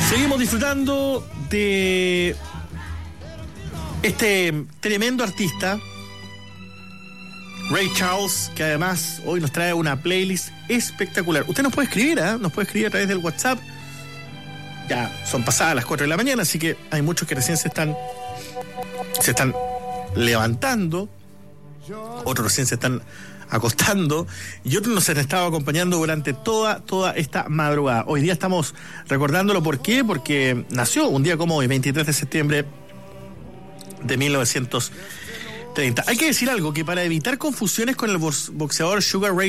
Seguimos disfrutando de este tremendo artista, Ray Charles, que además hoy nos trae una playlist espectacular. Usted nos puede escribir, nos puede escribir a través del WhatsApp. Ya son pasadas las 4 de la mañana, así que hay muchos que recién se están levantando, otros recién se están acostando y otros nos han estado acompañando durante toda esta madrugada. Hoy día estamos recordándolo. ¿Por qué? Porque nació un día como hoy, 23 de septiembre de 1930. Hay que decir algo, que para evitar confusiones con el boxeador Sugar Ray